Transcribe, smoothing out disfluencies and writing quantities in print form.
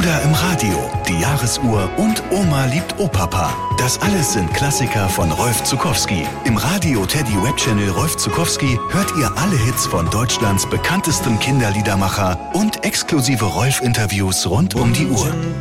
oder im Radio, die Jahresuhr und Oma liebt Opapa. Das alles sind Klassiker von Rolf Zuckowski. Im Radio Teddy Web Channel Rolf Zuckowski hört ihr alle Hits von Deutschlands bekanntestem Kinderliedermacher und exklusive Rolf-Interviews rund um die Uhr.